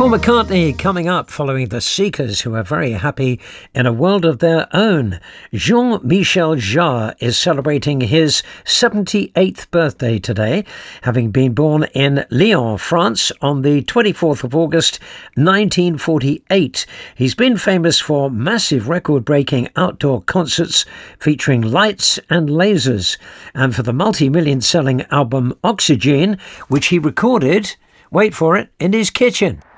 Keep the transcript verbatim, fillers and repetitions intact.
Paul McCartney coming up following the Seekers, who are very happy in a world of their own. Jean-Michel Jarre is celebrating his seventy-eighth birthday today, having been born in Lyon, France on the twenty-fourth of August nineteen forty-eight. He's been famous for massive record-breaking outdoor concerts featuring lights and lasers, and for the multi-million selling album Oxygen, which he recorded, wait for it, in his kitchen.